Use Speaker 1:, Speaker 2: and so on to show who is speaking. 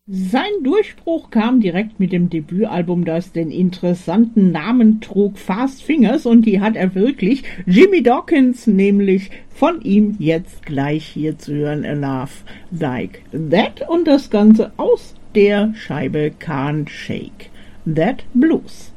Speaker 1: Sein Durchbruch kam direkt mit dem Debütalbum, das den interessanten Namen trug, Fast Fingers, und die hat er wirklich. Jimmy Dawkins nämlich, von ihm jetzt gleich hier zu hören, A Love Like That, und das Ganze aus der Scheibe Can't Shake That Blues.